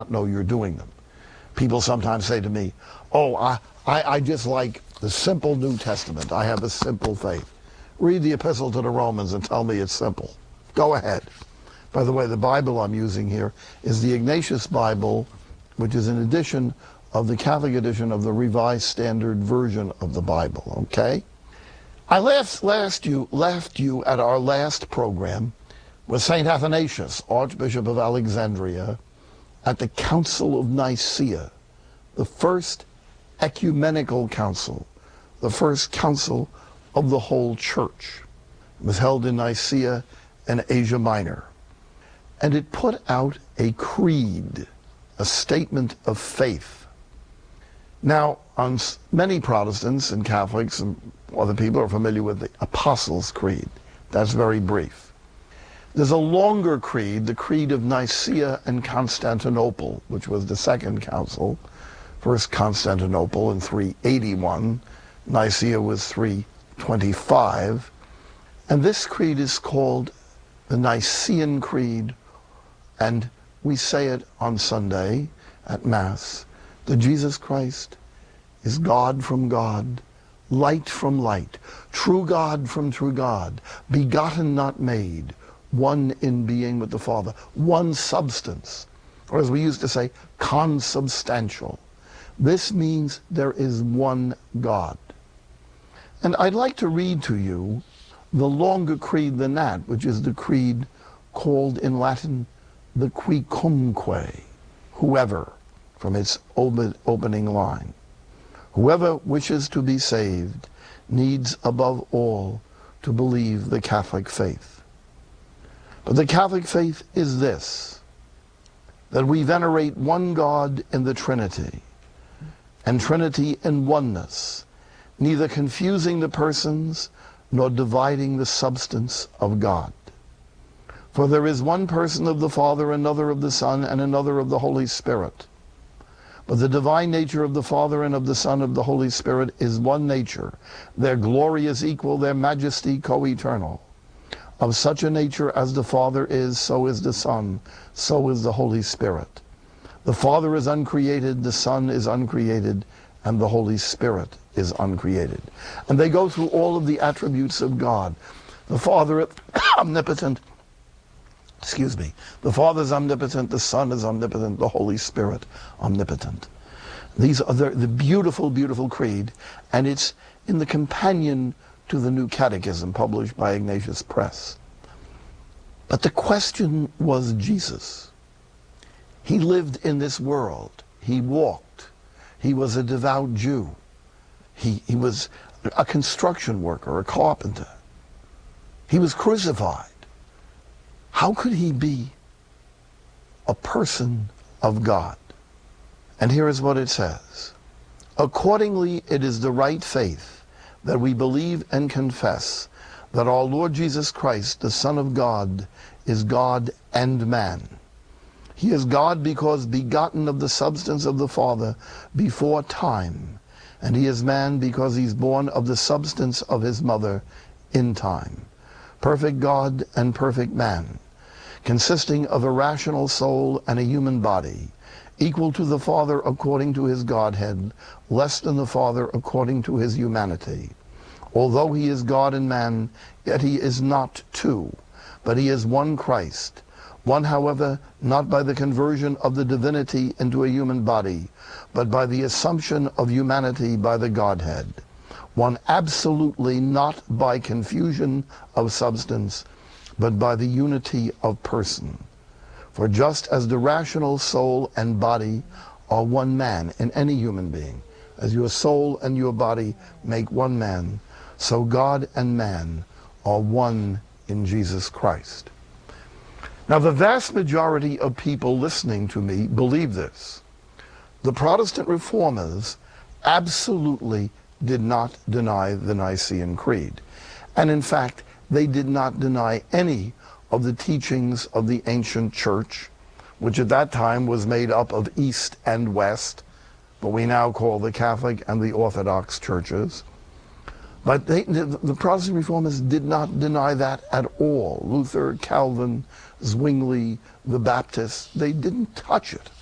not know you're doing them. People sometimes say to me, oh, I just like the simple New Testament. I have a simple faith. Read the Epistle to the Romans and tell me it's simple. Go ahead. By the way, the Bible I'm using here is the Ignatius Bible, which is an edition of the Catholic edition of the Revised Standard Version of the Bible, okay? I left you at our last program with St. Athanasius, Archbishop of Alexandria, at the Council of Nicaea, the first ecumenical council, the first council of the whole church. It was held in Nicaea in Asia Minor. And it put out a creed, a statement of faith. Now, many Protestants and Catholics and other people are familiar with the Apostles' Creed. That's very brief. There's a longer creed, the Creed of Nicaea and Constantinople, which was the second council. First Constantinople in 381, Nicaea was 325. And this creed is called the Nicene Creed, and we say it on Sunday at Mass, that Jesus Christ is God from God, light from light, true God from true God, begotten not made, one in being with the Father, one substance, or as we used to say, consubstantial. This means there is one God. And I'd like to read to you the longer creed than that, which is the creed called in Latin the Quicumque, whoever, from its opening line. Whoever wishes to be saved needs above all to believe the Catholic faith. But the Catholic faith is this, that we venerate one God in the Trinity, and Trinity in oneness, neither confusing the persons nor dividing the substance of God. For there is one person of the Father, another of the Son, and another of the Holy Spirit. But the divine nature of the Father and of the Son of the Holy Spirit is one nature. Their glory is equal, their majesty co-eternal. Of such a nature as the Father is, so is the Son, so is the Holy Spirit. The Father is uncreated, the Son is uncreated, and the Holy Spirit is uncreated. And they go through all of the attributes of God. The Father is omnipotent. The Father is omnipotent, the Son is omnipotent, the Holy Spirit omnipotent. These are the beautiful, beautiful creed, and it's in the companion to the New Catechism published by Ignatius Press. But the question was Jesus. He lived in this world. He walked. He was a devout Jew. He was a construction worker, a carpenter. He was crucified. How could he be a person of God? And here is what it says. Accordingly, it is the right faith that we believe and confess that our Lord Jesus Christ, the Son of God, is God and man. He is God because begotten of the substance of the Father before time, and he is man because he's born of the substance of his mother in time. Perfect God and perfect man, consisting of a rational soul and a human body, equal to the Father according to his Godhead, less than the Father according to his humanity. Although he is God and man, yet he is not two, but he is one Christ. One, however, not by the conversion of the divinity into a human body, but by the assumption of humanity by the Godhead. One absolutely not by confusion of substance, but by the unity of person. For just as the rational soul and body are one man in any human being, as your soul and your body make one man, so God and man are one in Jesus Christ. Now, the vast majority of people listening to me believe this. The Protestant reformers absolutely did not deny the Nicene Creed. And in fact, they did not deny any of the teachings of the ancient church, which at that time was made up of East and West, what we now call the Catholic and the Orthodox churches. But the Protestant reformers did not deny that at all. Luther, Calvin, Zwingli, the Baptists, they didn't touch it.